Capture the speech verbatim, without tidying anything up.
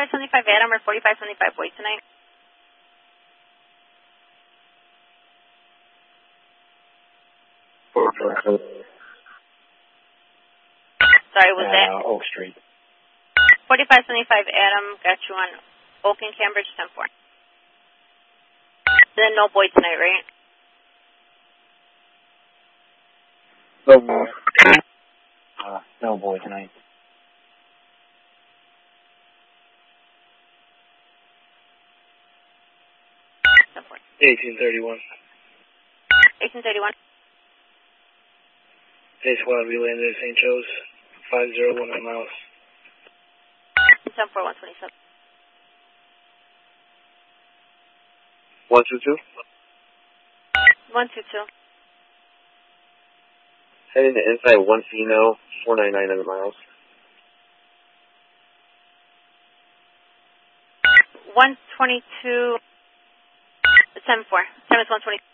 forty-five seventy-five Adam or forty-five seventy-five Boyd tonight? Sorry, was uh, that? Oak Street. forty-five seventy-five Adam, got you on Oak and Cambridge, ten four. Then no Boyd tonight, right? No boy. Uh, no boy tonight. eighteen thirty-one. eighteen thirty-one. Ace one, we landed at Saint Joe's, five zero one nine miles. ten four one twenty-seven. one two two? one two two. Heading to inside one Fino, four ninety-nine miles. one twenty-two, ten four. Time is one twenty.